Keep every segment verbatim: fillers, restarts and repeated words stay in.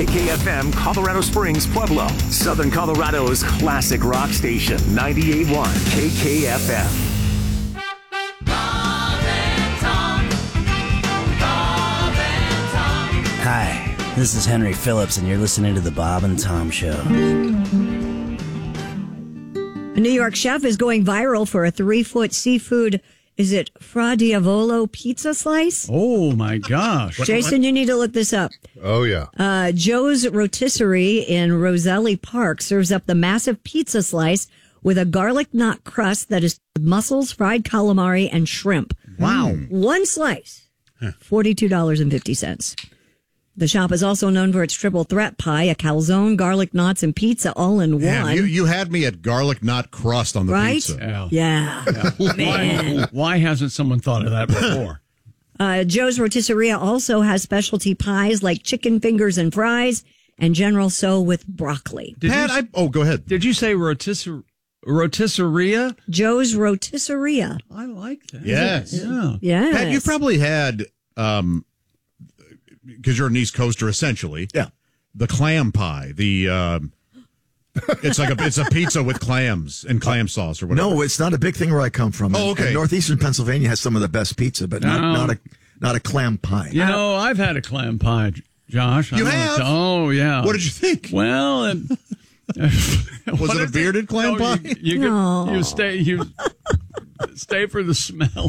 K K F M, Colorado Springs, Pueblo, Southern Colorado's classic rock station, ninety-eight point one K K F M. Hi, this is Henry Phillips, and you're listening to The Bob and Tom Show. A New York chef is going viral for a three-foot seafood, is it Fra Diavolo pizza slice? Oh, my gosh. Jason, you need to look this up. Oh, yeah. Uh, Joe's Rotisserie in Roselli Park serves up the massive pizza slice with a garlic knot crust that is mussels, fried calamari, and shrimp. Wow. One slice, forty-two dollars and fifty cents. The shop is also known for its triple threat pie, a calzone, garlic knots, and pizza all in Man, one. you, you had me at garlic knot crust on the Right? pizza. Yeah. Yeah. Man. Why, why hasn't someone thought of that before? Uh, Joe's Rotisserie also has specialty pies like chicken fingers and fries and General So with broccoli. Did Pat, you, I, oh, go ahead. did you say rotisserie? Rotisserie? Joe's Rotisserie. I like that. Yes. Yeah. Yes. Pat, you probably had, um, because you're an East Coaster essentially. Yeah. The clam pie. The um, it's like a it's a pizza with clams and clam sauce or whatever. No, it's not a big thing where I come from. Oh, okay. And northeastern Pennsylvania has some of the best pizza, but not, No. not a not a clam pie. You know, I've had a clam pie, Josh. I You don't know have? if- Oh, yeah. What did you think? Well, it, Was it a bearded clam no, pie? You, you, get- No. you stay you stay for the smell.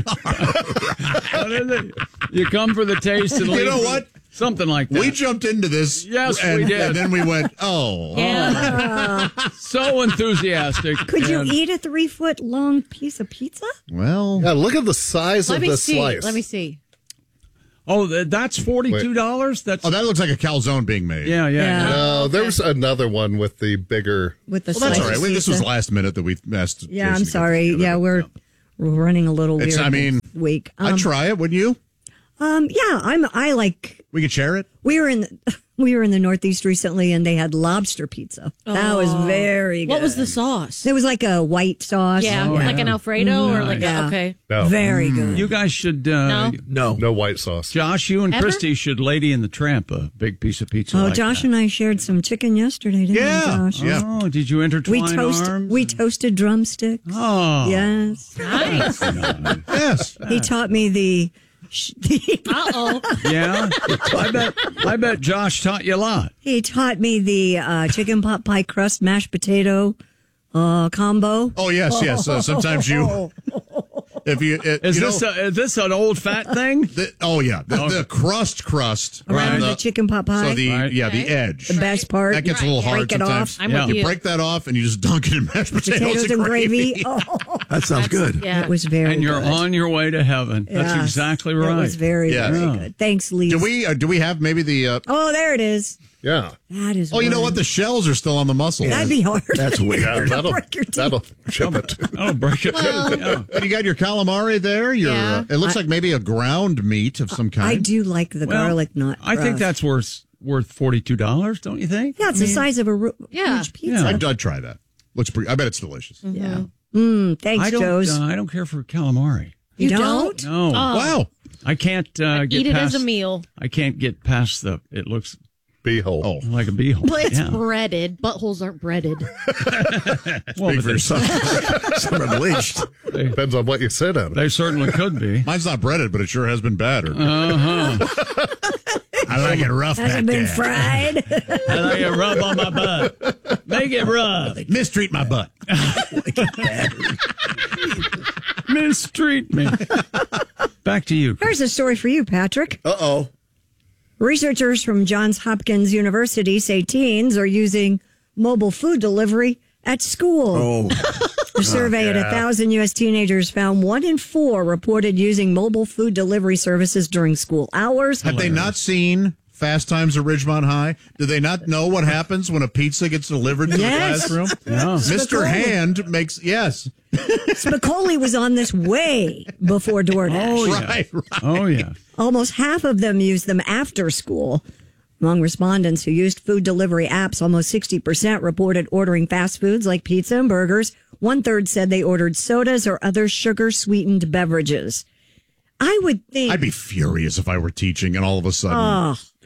What is it? You come for the taste and You leave know for- what? Something like that. We jumped into this. Yes, and, we did. And then we went, oh. Uh, So enthusiastic. Could you And- eat a three foot long piece of pizza? Well, Yeah, look at the size Let of me the see. slice. Let me see. Oh, th- that's forty-two dollars? That's oh, that looks like a calzone being made. yeah, yeah. Yeah. yeah. No, there was another one with the bigger. With the Well, that's slice all right. of Wait, this was pizza? last minute that we asked. Yeah, Jason I'm to get sorry. together. Yeah, we're, we're running a little It's- weird I mean, this week. I'd Um, try it, wouldn't you? um, yeah, I'm. I like. We could share it. We were in. We were in the Northeast recently, and they had lobster pizza. That was very good. What was the sauce? It was like a white sauce. Yeah, like an Alfredo or like Yeah. a, okay. No, Very good. You guys should uh No? No. no white sauce. Josh, you and Ever? Christy should Lady in the Tramp a big piece of pizza. Oh, like Josh that. and I shared some chicken yesterday, didn't Yeah. we, Josh? Yeah. Oh, did you intertwine We toast. arms? We toasted drumsticks. Oh. Yes. Nice. Uh Yes. He taught me the. sh- the oh. Yeah. I bet I bet Josh taught you a lot. he taught me the uh, chicken pot pie crust mashed potato uh, combo. Oh yes, yes. Uh, sometimes you, if you, it, Is you this know, a, is this an old fat thing? the, oh yeah, the, Okay. the crust, crust Around on the chicken pot pie. So the Right. yeah, the edge. The best part. That gets a little Break hard it sometimes. off. I'm Yeah. with You you. break that off and you just dunk it in mashed potatoes, Potatoes and gravy. Oh, That sounds good. Yeah. it was very And you're good. on your way to heaven. That's Yes. exactly It right. was very, Yes. very Yeah. good. Thanks, Lee. Do we uh, do we have maybe the? Uh, Oh, there it is. Yeah, That is. oh, you know one. what? The shells are still on the mussels. That'd be hard. That's weird. yeah that'll break your teeth. that'll chip it. Oh, break it. Yeah. And you got your calamari there. Your Yeah. uh, it looks like maybe a ground meat of some kind. I do like the Well, garlic nut. I think crust. that's worth worth forty-two dollars, don't you think? Yeah, it's the size of a ru- Yeah. huge pizza. Yeah. I'd, I'd try that. Looks pretty. I bet it's delicious. Yeah. Mm, thanks, I don't Joe's. uh, I don't care for calamari. you, You don't? don't? No. Oh. Wow. I can't uh, get Eat it past as a meal. I can't get past the it looks Beehole. Oh, like a beehole. But it's yeah. breaded. Buttholes aren't breaded. Well, Big but for they, yourself. Some are bleached. they, Depends on what you sit on. they certainly could be. mine's not breaded, but it sure has been battered. Uh-huh. I like it rough back Hasn't been there. fried. I like it rub on my butt. Make it rough. Mistreat my butt. Mistreat me. Back to you. Here's a story for you, Patrick. Uh oh. Researchers from Johns Hopkins University say teens are using mobile food delivery at school. Oh. A survey at a thousand U S teenagers found one in four reported using mobile food delivery services during school hours. Have they not seen Fast Times at Ridgemont High? Do they not know what happens when a pizza gets delivered to Yes. the classroom? Yeah. Mister Spicoli. Hand makes yes. Spicoli was on this way before DoorDash. Oh, yeah. Right, right. Oh, yeah. Almost half of them used them after school. Among respondents who used food delivery apps, almost sixty percent reported ordering fast foods like pizza and burgers. One third said they ordered sodas or other sugar-sweetened beverages. I would think... I'd be furious if I were teaching and all of a sudden Oh,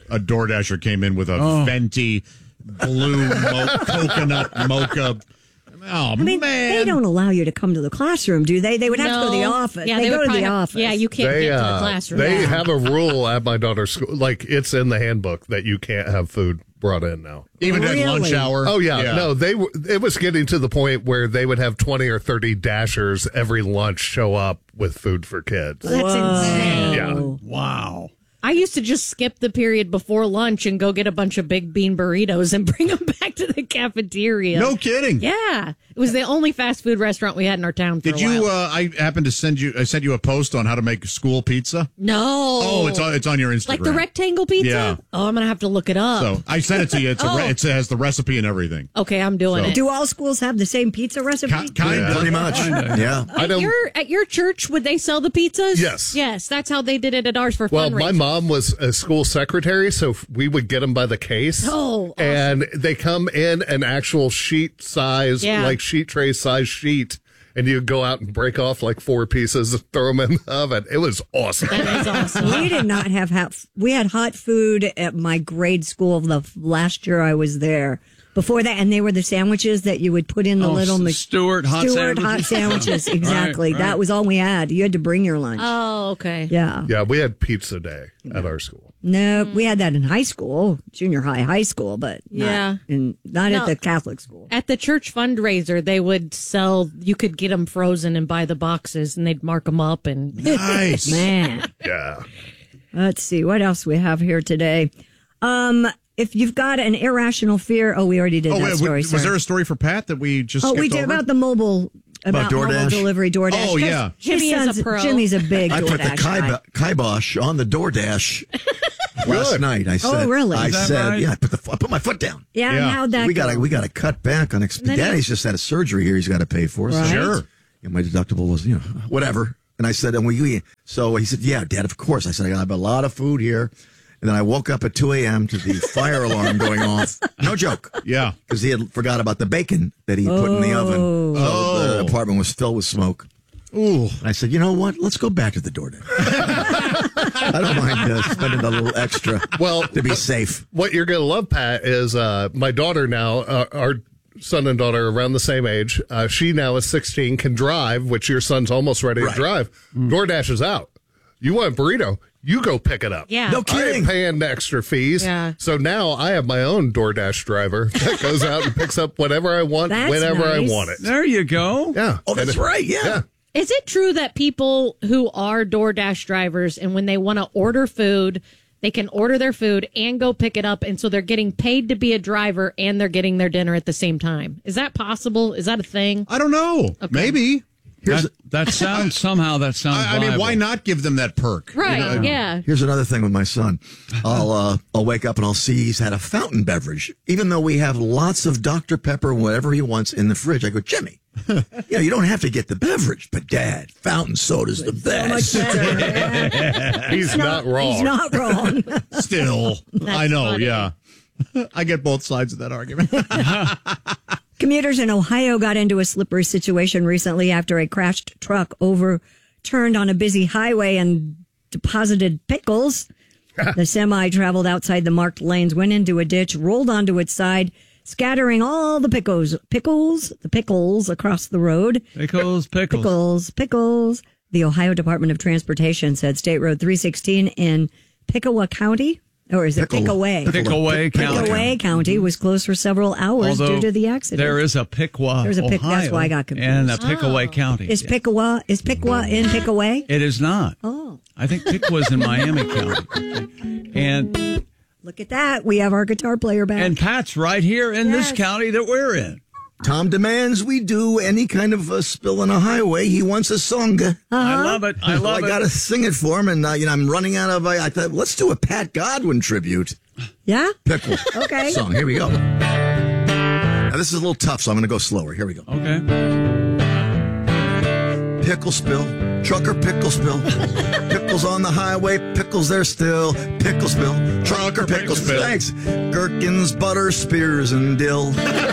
a DoorDasher came in with a Oh. venti blue mo- coconut mocha. Oh, I mean, man. they don't allow you to come to the classroom, do they? They would have to go to the No. office. Yeah, they, they go would to probably the have- office. yeah, you can't They, get to the uh, classroom. they Yeah. have a rule at my daughter's school. Like, it's in the handbook that you can't have food brought in now. Even at Really? lunch hour. Oh, yeah. No, they w- it was getting to the point where they would have twenty or thirty dashers every lunch show up with food for kids. That's insane. Yeah. Wow. I used to just skip the period before lunch and go get a bunch of big bean burritos and bring them back to the cafeteria. No kidding. Yeah. It was the only fast food restaurant we had in our town for Did a while. you? Uh, I happened to send you. I sent you a post on how to make school pizza. No. Oh, it's on. It's on your Instagram. Like the rectangle pizza? Yeah. Oh, I'm going to have to look it up. So I sent it to you. It's a re- Oh. it has the recipe and everything. Okay, I'm doing So- it. Do all schools have the same pizza recipe? Ki- kind of. Pretty much. Yeah. I At don't. your, at your church, would they sell the pizzas? Yes. Yes, that's how they did it at ours for Well, fundraisers. my mom was a school secretary, so we would get them by the case. Oh, awesome. And they come in an actual sheet size, Yeah. like sheet tray size sheet. And you go out and break off like four pieces and throw them in the oven. It was awesome. That is awesome. We did not have hot. We had hot food at my grade school the last year I was there. Before that, and they were the sandwiches that you would put in the Oh, little S- mach- Stewart hot Stewart hot sandwiches. sandwiches. Exactly. Right, right. That was all we had. You had to bring your lunch. Oh, okay. yeah. Yeah, we had pizza day at our school. No, we had that in high school, junior high, high school, but not Yeah. in not No. at the Catholic school. At the church fundraiser, they would sell, you could get them frozen and buy the boxes and they'd mark them up. And Nice. Man, Yeah. let's see what else we have here today. Um, if you've got an irrational fear, oh, we already did Oh, that wait, story. was sorry. there a story for Pat that we just? Oh, we skipped did over? about the mobile about, About mobile DoorDash? delivery DoorDash. Oh, yeah. His Jimmy is a son's- pro. Jimmy's a big I put the DoorDash guy. kibo- kibosh on the DoorDash last night. I said, really? I Is that said, right? yeah, I put the I put my foot down. Yeah, Yeah. and how'd that we go? got to we got to cut back on exp- then he- Daddy's just had a surgery here. He's got to pay for. So Right. Sure. yeah, my deductible was you know whatever. And I said, and we so he said, yeah, Dad, of course. I said, I have a lot of food here. And then I woke up at two a.m. to the fire alarm going off. No joke. Yeah. Because he had forgot about the bacon that he put in the oven. So Oh. the apartment was filled with smoke. Ooh. And I said, you know what? Let's go back to the DoorDash. I don't mind uh, spending a little extra Well, to be what- safe. What you're going to love, Pat, is uh, my daughter now, uh, our son and daughter are around the same age. Uh, she now is sixteen, can drive, which your son's almost ready Right. to drive. DoorDash is out. You want a burrito? You go pick it up. Yeah. No I ain't kidding. paying the extra fees. Yeah. So now I have my own DoorDash driver that goes out and picks up whatever I want, That's whenever nice. I want it. There you go. Yeah. Oh, that's And- right. Yeah. Yeah. Is it true that people who are DoorDash drivers and when they want to order food, they can order their food and go pick it up, and so they're getting paid to be a driver and they're getting their dinner at the same time? Is that possible? Is that a thing? I don't know. Maybe. Here's, That, that sounds somehow that sounds. I, I mean, viable. why not give them that perk? Right. Yeah. here's another thing with my son. I'll uh, I'll wake up and I'll see he's had a fountain beverage, even though we have lots of Doctor Pepper, whatever he wants in the fridge. I go, Jimmy, you know, you don't have to get the beverage, but Dad, fountain soda's the best. He's not, wrong. He's not wrong. Still, I know. funny. Yeah. I get both sides of that argument. Commuters in Ohio got into a slippery situation recently after a crashed truck overturned on a busy highway and deposited pickles. The semi traveled outside the marked lanes, went into a ditch, rolled onto its side, scattering all the pickles, pickles, the pickles across the road. Pickles, pickles. Pickles, pickles. The Ohio Department of Transportation said State Road three sixteen in Pickaway County, or is it Pickle- Pickaway? Pickaway County. Pickaway County was closed for several hours Although due to the accident. There is a Pickwa, There's a Pick- Ohio, that's why I got confused. and a Pickaway County. Is Pickwa is Pickwa in Pickaway? It is not. Oh, I think Pickwa's in Miami County. And look at that! We have our guitar player back. and Pat's right here in Yes. this county that we're in. Tom demands we do any kind of a spill on a highway. He wants a song. I love it. I So love I it. got to sing it for him, and uh, you know I'm running out of. I, I thought let's do a Pat Godwin tribute. yeah. Pickle Okay. song. Here we go. Now this is a little tough, so I'm going to go slower. Here we go. Okay. Pickle spill trucker pickle spill. Pickles on the highway, pickles there still. Pickle spill, trucker pickle spill. Thanks. Gherkins, butter, spears, and dill.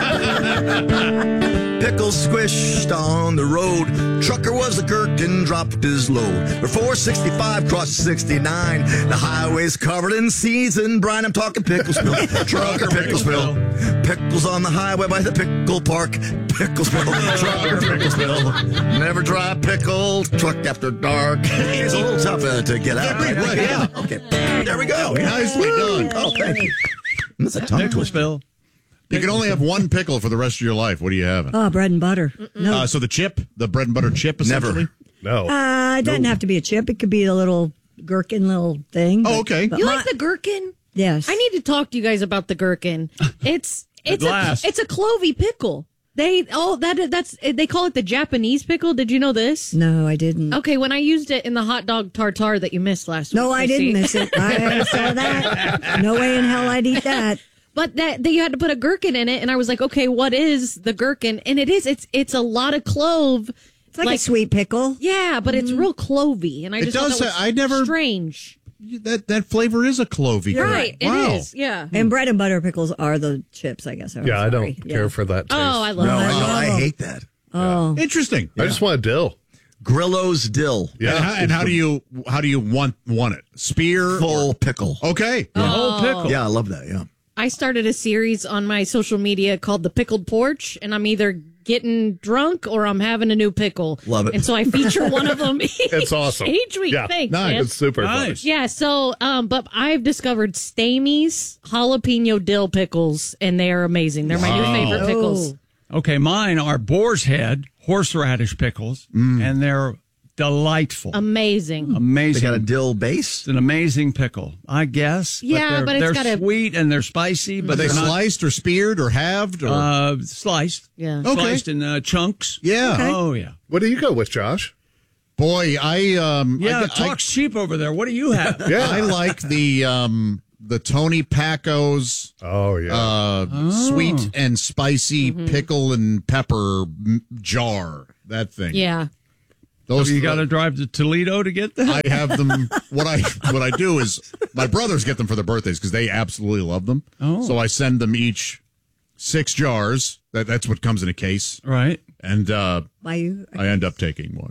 Pickles squished on the road. Trucker was a gherkin, dropped his load. For four sixty-five crossed sixty-nine. The highway's covered in season brine. I'm talking pickle spill. Trucker pickle spill. Pickles on the highway by the pickle park. Pickle spill. Trucker pickle spill. Never dry pickled truck after dark. It's a little tough uh, to get out. Right? Right, yeah. Okay. There we go. Nicely done. Oh, thank you. That's a tongue Pickle twister. spill. You can only have one pickle for the rest of your life. What do you have? Oh, bread and butter. No. Uh, so the chip, the bread and butter chip, essentially? Never. No. Uh, it doesn't have to be a chip. It could be a little gherkin little thing. Oh, but- okay. but You my- like the gherkin? Yes. I need to talk to you guys about the gherkin. It's it's a last. it's a clovey pickle. They oh that that's they call it the Japanese pickle. Did you know this? No, I didn't. Okay, when I used it in the hot dog tartare that you missed last No, week. I you didn't see. miss it. I saw that. No way in hell I'd eat that. But that they had to put a gherkin in it, and I was like, okay, what is the gherkin? And it is it's it's a lot of clove. It's like, a sweet pickle. Yeah, but it's real clovey, and I It just does thought that say- was I never- strange. That that flavor is a clovey. Right, Wow. it is. Yeah. And bread and butter pickles are the chips, I guess. I'm yeah, I sorry. don't Yeah. care for that taste. Oh, I love No, it. I, know, I hate that. Oh, Interesting. I just want a dill. Grillo's dill. And, how, and how do you how do you want want it? Spear? Full pickle. Okay. The whole pickle. Yeah, I love that. Yeah. I started a series on my social media called The Pickled Porch, and I'm either getting drunk or I'm having a new pickle. Love it. And so I feature one of them each, It's awesome. each week. Yeah. Thanks, Nice. man. It's super Nice. Yeah, so, um, but I've discovered Stamey's jalapeno dill pickles, and they are amazing. They're my Wow. new favorite pickles. Oh. Okay, mine are boar's head horseradish pickles, and they're delightful. Amazing. They amazing. got a dill base. It's an amazing pickle, I guess. Yeah, they're, but it's they're got a- sweet and they're spicy, but Are they they're not sliced or speared or halved? Or? uh, sliced. Yeah. Okay. Sliced in uh, chunks. yeah. Oh yeah. What do you go with, Josh? Boy, I um Yeah, I, it talks cheap over there. What do you have? I, I like the um the Tony Pacos Oh, yeah. uh sweet and spicy pickle and pepper m- jar. That thing. Yeah. Those You got to drive to Toledo to get that. I have them. What I what I do is my brothers get them for their birthdays because they absolutely love them. Oh. So I send them each six jars. That that's what comes in a case, Right. and uh, Why you? I end up taking one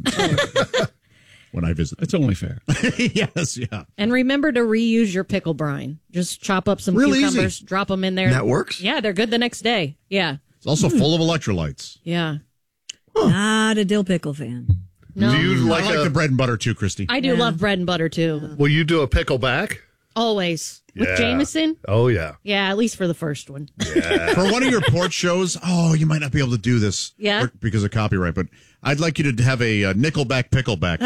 when I visit. It's only fair. Yes, yeah. And remember to reuse your pickle brine. Just chop up some Real cucumbers, easy. drop them in there. That works? Yeah, they're good the next day. Yeah. It's also full of electrolytes. Yeah. Not a dill pickle fan. No. do you like, I like a, the bread and butter too, Christy. I do love bread and butter too. will you do a pickle back? Always. With Yeah. Jameson? Oh, yeah. Yeah, at least for the first one. For one of your porch shows, oh, you might not be able to do this, Yeah? or- because of copyright. But I'd like you to have a uh, Nickelback pickleback,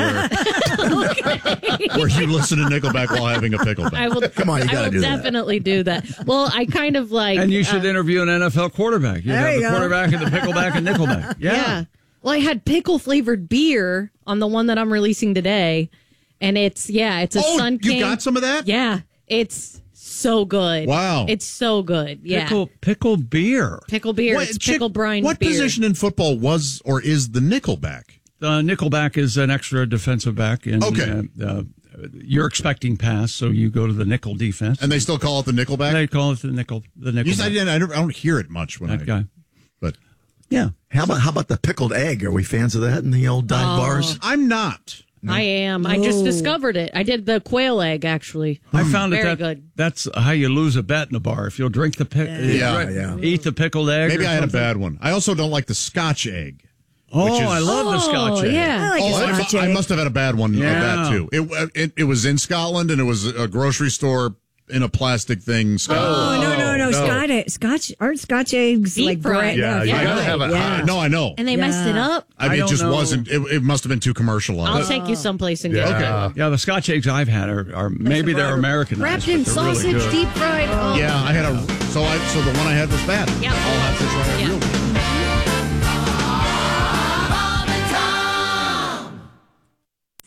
where, where you listen to Nickelback while having a pickleback. I will Come on, you I gotta will do that. definitely do that. Well, I kind of like And you should uh, interview an N F L quarterback. You'd There have you the go. quarterback and the pickleback and nickelback. Yeah. yeah. Well, I had pickle flavored beer on the one that I'm releasing today, and it's yeah, it's a oh, Sun you King. got some of that? Yeah, it's so good. Wow. it's so good. Yeah, Pickle, pickle beer. pickle beer. What- it's Chick, pickle brine. What beer. position in football was or is the Nickelback? The nickelback is an extra defensive back. And, Okay. Uh, uh, you're expecting pass, so you go to the nickel defense. And they still call it the Nickelback? they call it the nickel. The nickel. You said- I, didn't- I don't, I don't hear it much when That I. guy. But Yeah. How about how about the pickled egg? Are we fans of that in the old dive bars? I'm not. I am. I just discovered it. I did the quail egg actually. I found Very that, that good. that's how you lose a bet in a bar. If you'll drink the pick, Yeah. Yeah. eat the pickled egg. Maybe or I had a something. bad one. I also don't like the Scotch egg. Oh, which is- I love the Scotch Oh, egg. yeah. I like Oh, a I, Scotch I egg. must have had a bad one Yeah. of that too. It, it it was in Scotland and it was a grocery store in a plastic thing. Scotland. Oh, no, no, no. no. Scotch, egg- Scotch, aren't Scotch eggs Deep like fried. bread? Yeah, you Yeah. gotta have it Yeah. hot. No, I know. And they messed it Yeah. up. I mean, I it don't just know. wasn't. It, it must have been too commercialized. I'll take you someplace and Yeah. get it. Okay. Yeah, the Scotch eggs I've had are, are maybe they're Americanized. Wrapped but in they're really sausage, good. deep fried. Oh. Yeah, I had a. So I so the one I had was bad. Yeah. I'll have to try a Yeah. real one.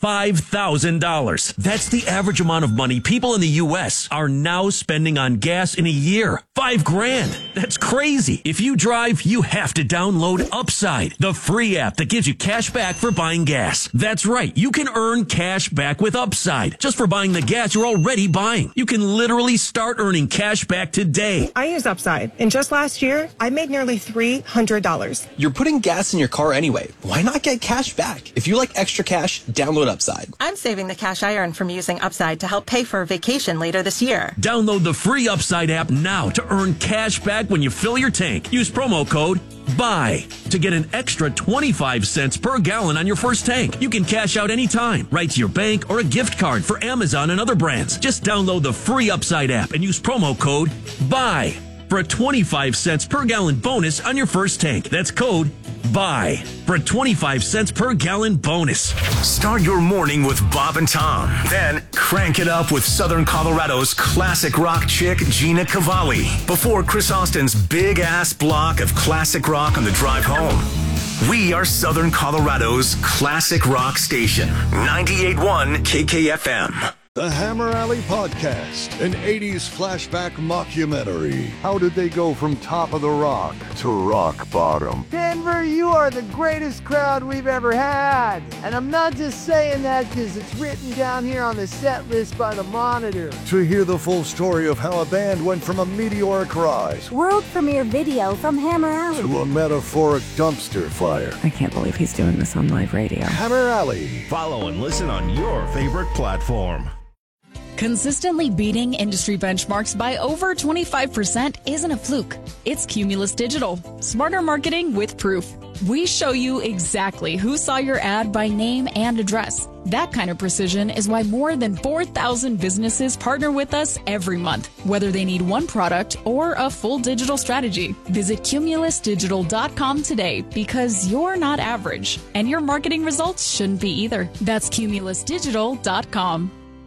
five thousand dollars. That's the average amount of money people in the U S are now spending on gas in a year. Five grand. That's crazy. If you drive, you have to download Upside, the free app that gives you cash back for buying gas. That's right. You can earn cash back with Upside just for buying the gas you're already buying. You can literally start earning cash back today. I use Upside, and just last year, I made nearly three hundred dollars. You're putting gas in your car anyway. Why not get cash back? If you like extra cash, download Upside. I'm saving the cash I earn from using Upside to help pay for a vacation later this year. Download the free Upside app now to earn cash back when you fill your tank. Use promo code BUY to get an extra twenty-five cents per gallon on your first tank. You can cash out anytime, right to your bank or a gift card for Amazon and other brands. Just download the free Upside app and use promo code BUY for a twenty-five cents per gallon bonus on your first tank. That's code BUY for a twenty-five cents per gallon bonus. Start your morning with Bob and Tom. Then crank it up with Southern Colorado's classic rock chick, Gina Cavalli. Before Chris Austin's big ass block of classic rock on the drive home. We are Southern Colorado's classic rock station. ninety-eight point one K K F M. The Hammer Alley Podcast, an eighties flashback mockumentary. How did they go from top of the rock to rock bottom? Denver, you are the greatest crowd we've ever had. And I'm not just saying that because it's written down here on the set list by the Monitor. To hear the full story of how a band went from a meteoric rise, world premiere video from Hammer Alley, to a metaphoric dumpster fire. I can't believe he's doing this on live radio. Hammer Alley. Follow and listen on your favorite platform. Consistently beating industry benchmarks by over twenty-five percent isn't a fluke. It's Cumulus Digital. Smarter marketing with proof. We show you exactly who saw your ad by name and address. That kind of precision is why more than four thousand businesses partner with us every month, whether they need one product or a full digital strategy. Visit cumulus digital dot com today because you're not average, and your marketing results shouldn't be either. That's cumulus digital dot com.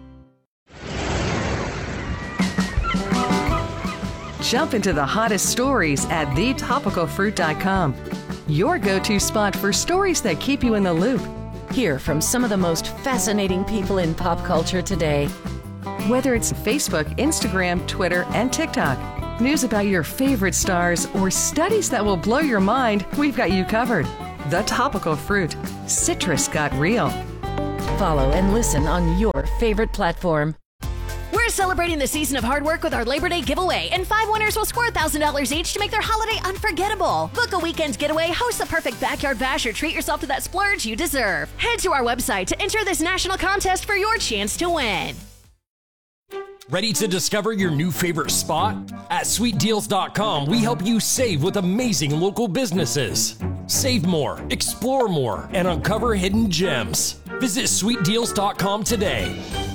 Jump into the hottest stories at the topical fruit dot com. Your go-to spot for stories that keep you in the loop. Hear from some of the most fascinating people in pop culture today. Whether it's Facebook, Instagram, Twitter, and TikTok, news about your favorite stars, or studies that will blow your mind, we've got you covered. The Topical Fruit. Citrus got real. Follow and listen on your favorite platform. We're celebrating the season of hard work with our Labor Day giveaway, and five winners will score one thousand dollars each to make their holiday unforgettable. Book a weekend getaway, host the perfect backyard bash, or treat yourself to that splurge you deserve. Head to our website to enter this national contest for your chance to win. Ready to discover your new favorite spot? At sweet deals dot com, we help you save with amazing local businesses. Save more, explore more, and uncover hidden gems. Visit sweet deals dot com today.